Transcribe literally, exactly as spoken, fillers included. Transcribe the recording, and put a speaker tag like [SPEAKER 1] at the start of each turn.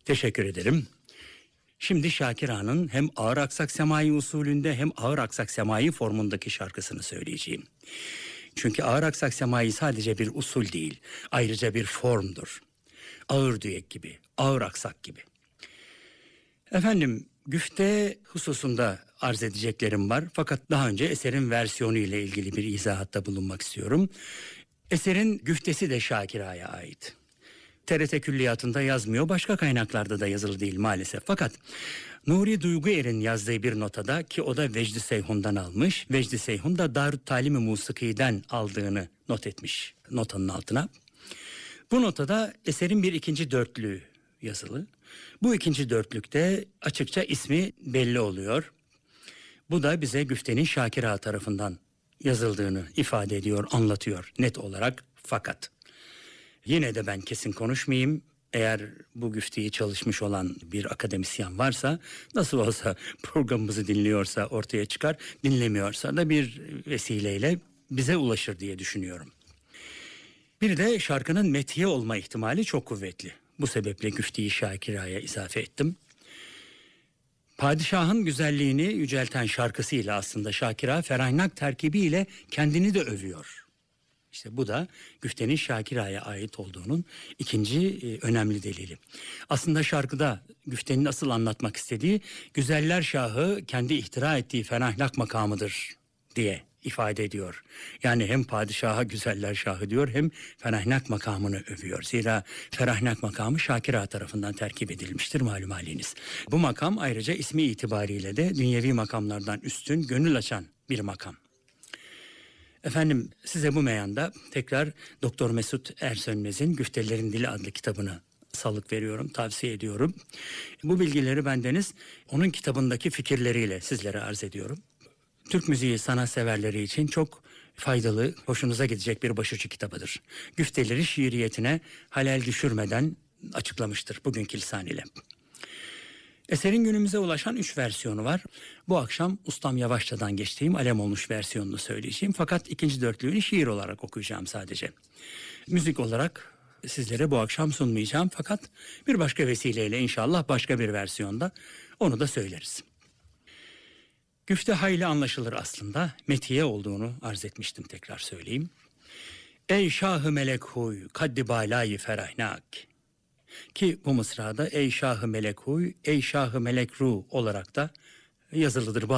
[SPEAKER 1] Teşekkür ederim. Şimdi Şakir Ağa'nın hem ağır aksak semai usulünde hem ağır aksak semai formundaki şarkısını söyleyeceğim. Çünkü ağır aksak semai sadece bir usul değil, ayrıca bir formdur. Ağır düek gibi, ağır aksak gibi. Efendim, güfte hususunda arz edeceklerim var. Fakat daha önce eserin versiyonu ile ilgili bir izahatta bulunmak istiyorum. Eserin güftesi de Şakir Ağa'ya ait. T R T külliyatında yazmıyor, başka kaynaklarda da yazılı değil maalesef. Fakat Nuri Duyguer'in yazdığı bir notada, ki o da Vecdi Seyhun'dan almış, Vecdi Seyhun da Darut Talim-i Musiki'den aldığını not etmiş notanın altına. Bu notada eserin bir ikinci dörtlüğü yazılı. Bu ikinci dörtlükte açıkça ismi belli oluyor. Bu da bize güftenin Şakir Ağa tarafından yazıldığını ifade ediyor, anlatıyor net olarak. Fakat yine de ben kesin konuşmayayım. Eğer bu güfteyi çalışmış olan bir akademisyen varsa, nasıl olsa programımızı dinliyorsa ortaya çıkar, dinlemiyorsa da bir vesileyle bize ulaşır diye düşünüyorum. Bir de şarkının metiye olma ihtimali çok kuvvetli. Bu sebeple güfteyi Şakir Ağa'ya izafe ettim. Padişahın güzelliğini yücelten şarkısıyla aslında Şakir Ağa ferahnak terkibiyle kendini de övüyor. İşte bu da güftenin Şakir Ağa'ya ait olduğunun ikinci e, önemli delili. Aslında şarkıda güftenin asıl anlatmak istediği güzeller şahı kendi ihtira ettiği ferahnak makamıdır diye ifade ediyor. Yani hem padişaha güzeller şahı diyor, hem ferahnak makamını övüyor. Zira ferahnak makamı Şakir Ağa tarafından terkip edilmiştir malum haliniz. Bu makam ayrıca ismi itibariyle de dünyevi makamlardan üstün, gönül açan bir makam. Efendim, size bu meyanda tekrar Doktor Mesut Ersönmez'in Güftelerin Dili adlı kitabını salık veriyorum, tavsiye ediyorum. Bu bilgileri bendeniz onun kitabındaki fikirleriyle sizlere arz ediyorum. Türk müziği sanatseverleri için çok faydalı, hoşunuza gidecek bir başucu kitabıdır. Güfteleri şiiriyetine halel düşürmeden açıklamıştır bugünkü lisan ile. Eserin günümüze ulaşan üç versiyonu var. Bu akşam Ustam Yavaşça'dan geçtiğim alem olmuş versiyonunu söyleyeceğim. Fakat ikinci dörtlüğünü şiir olarak okuyacağım sadece. Müzik olarak sizlere bu akşam sunmayacağım. Fakat bir başka vesileyle inşallah başka bir versiyonda onu da söyleriz. Güfte hayli anlaşılır aslında. Metiye olduğunu arz etmiştim, tekrar söyleyeyim. Ey şahı melek huy, kaddi balayı ferahnak. Ki bu mısrada ey şahı melek huy, ey şahı melek ruh olarak da yazılıdır.